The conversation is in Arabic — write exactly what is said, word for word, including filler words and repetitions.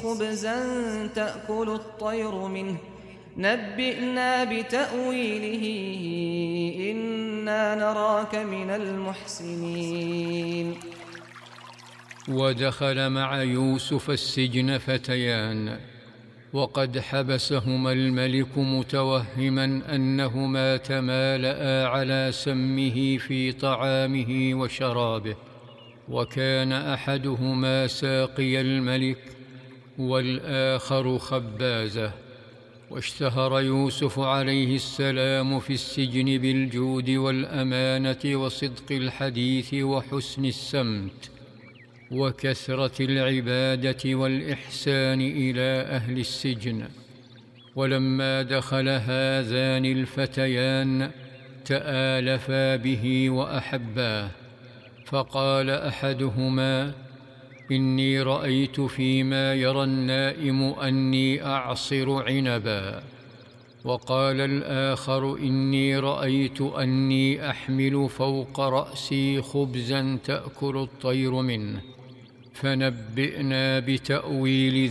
خبزا تأكل الطير منه نبئنا بتأويله إنا نراك من المحسنين. ودخل مع يوسف السجن فتيان، وقد حبسهما الملك متوهما أنهما تمالأ على سمه في طعامه وشرابه، وكان أحدهما ساقي الملك والآخر خبازه. واشتهر يوسف عليه السلام في السجن بالجود والأمانة وصدق الحديث وحسن السمت وكثرة العبادة والإحسان إلى أهل السجن. ولما دخل هذان الفتيان تآلفا به وأحباه، فقال أحدهما: إني رأيت فيما يرى النائم أني أعصر عنبا. وقال الآخر: إني رأيت أني أحمل فوق رأسي خبزا تأكل الطير منه، فنبئنا بتأويل